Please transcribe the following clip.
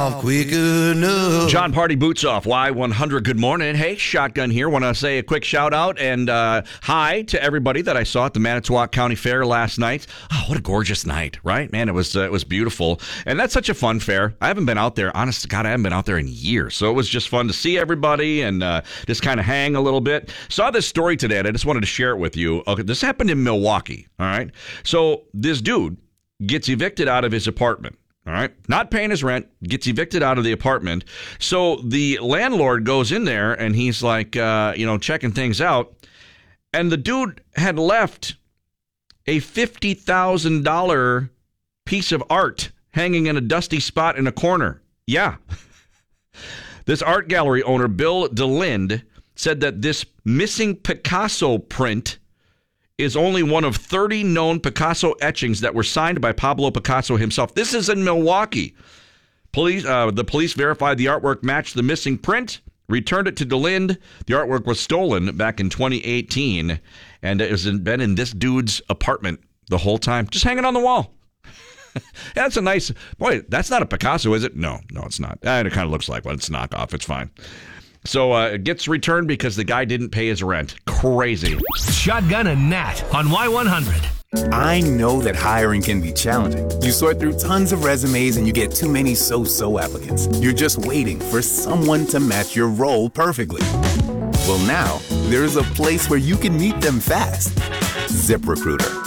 off quick enough. John Party Boots Off, Y100. Good morning. Hey, Shotgun here. Want to say a quick shout out and hi to everybody that I saw at the Manitowoc County Fair last night. Oh, what a gorgeous night, right? Man, it was beautiful. And that's such a fun fair. I haven't been out there. Honest to God, I haven't been out there in years. So it was just fun to see everybody and just kind of hang a little bit. Saw this story today and I just wanted to share it with you. Okay, this happened in Milwaukee, all right? So this dude gets evicted out of his apartment. All right. Not paying his rent, gets evicted out of the apartment. So the landlord goes in there and he's like, checking things out. And the dude had left a $50,000 piece of art hanging in a dusty spot in a corner. Yeah. This art gallery owner, Bill DeLinde, said that this missing Picasso print is only one of 30 known Picasso etchings that were signed by Pablo Picasso himself. This is in Milwaukee. The police verified the artwork matched the missing print, returned it to DeLinde. The artwork was stolen back in 2018, and it has been in this dude's apartment the whole time, just hanging on the wall. That's a nice... Boy, that's not a Picasso, is it? No, it's not. It kind of looks like one. It's knockoff. It's fine. So it gets returned because the guy didn't pay his rent. Crazy. Shotgun and Nat on Y100. I know that hiring can be challenging. You sort through tons of resumes and you get too many so-so applicants. You're just waiting for someone to match your role perfectly. Well, now there's a place where you can meet them fast. ZipRecruiter.